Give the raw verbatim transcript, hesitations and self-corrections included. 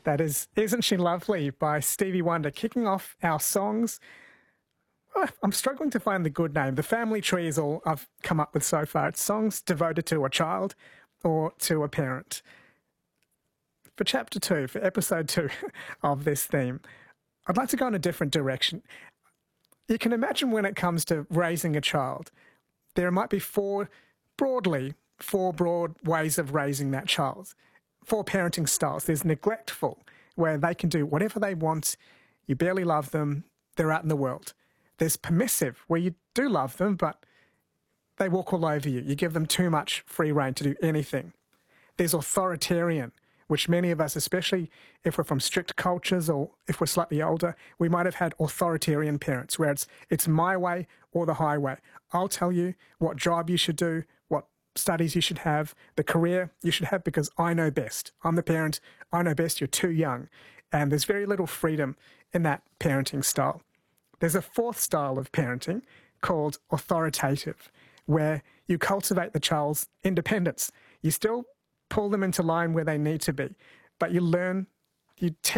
That is Isn't She Lovely by Stevie Wonder, kicking off our songs. Oh, I'm struggling to find the good name. The family tree is all I've come up with so far. It's songs devoted to a child or to a parent. For chapter two, for episode two of this theme, I'd like to go in a different direction. You can imagine when it comes to raising a child, there might be four, broadly, four broad ways of raising that child. Four parenting styles. There's neglectful, where they can do whatever they want, you barely love them, they're out in the world. There's permissive, where you do love them, but they walk all over you. You give them too much free rein to do anything. There's authoritarian, which many of us, especially if we're from strict cultures or if we're slightly older, we might have had authoritarian parents, where it's, it's my way or the highway. I'll tell you what job you should do, what studies you should have, the career you should have, because I know best. I'm the parent, I know best, you're too young. And there's very little freedom in that parenting style. There's a fourth style of parenting called authoritative, where you cultivate the child's independence. You still pull them into line where they need to be, but you learn, you teach